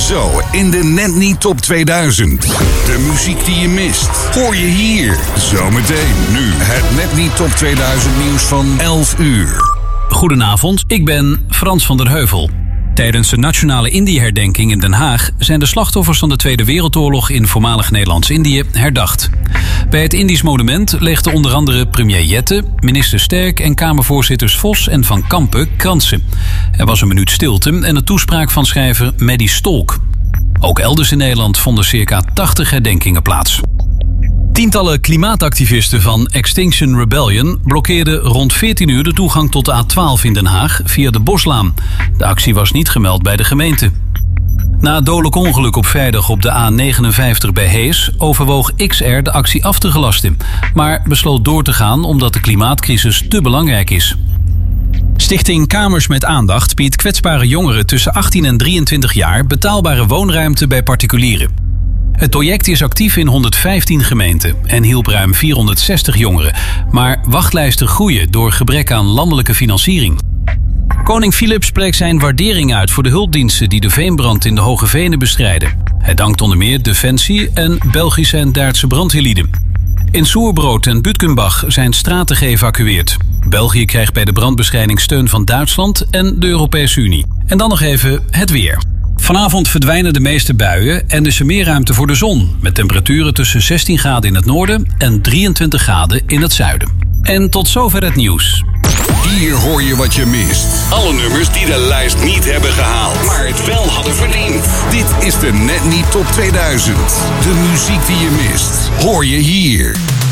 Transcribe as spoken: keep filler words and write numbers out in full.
Zo in de Net Niet Top tweeduizend. De muziek die je mist, hoor je hier. Zometeen nu het Net Niet Top tweeduizend nieuws van elf uur. Goedenavond, ik ben Frans van der Heuvel. Tijdens de Nationale Indië-herdenking in Den Haag zijn de slachtoffers van de Tweede Wereldoorlog in voormalig Nederlands-Indië herdacht. Bij het Indisch monument legden onder andere premier Jette, minister Sterk en Kamervoorzitters Vos en Van Kampen kransen. Er was een minuut stilte en een toespraak van schrijver Maddie Stolk. Ook elders in Nederland vonden circa tachtig herdenkingen plaats. Tientallen klimaatactivisten van Extinction Rebellion blokkeerden rond veertien uur de toegang tot de A twaalf in Den Haag via de Boslaan. De actie was niet gemeld bij de gemeente. Na het dodelijk ongeluk op vrijdag op de A negenenvijftig bij Hees overwoog X R de actie af te gelasten, maar besloot door te gaan omdat de klimaatcrisis te belangrijk is. Stichting Kamers met Aandacht biedt kwetsbare jongeren tussen achttien en drieëntwintig jaar betaalbare woonruimte bij particulieren. Het project is actief in honderdvijftien gemeenten en hielp ruim vierhonderdzestig jongeren. Maar wachtlijsten groeien door gebrek aan landelijke financiering. Koning Filip spreekt zijn waardering uit voor de hulpdiensten die de veenbrand in de Hoge Venen bestrijden. Hij dankt onder meer Defensie en Belgische en Duitse brandweerlieden. In Soerbrood en Butkenbach zijn straten geëvacueerd. België krijgt bij de brandbestrijding steun van Duitsland en de Europese Unie. En dan nog even het weer. Vanavond verdwijnen de meeste buien en is er meer ruimte voor de zon, met temperaturen tussen zestien graden in het noorden en drieëntwintig graden in het zuiden. En tot zover het nieuws. Hier hoor je wat je mist. Alle nummers die de lijst niet hebben gehaald, maar het wel hadden verdiend. Dit is de Net Niet Top tweeduizend. De muziek die je mist, hoor je hier.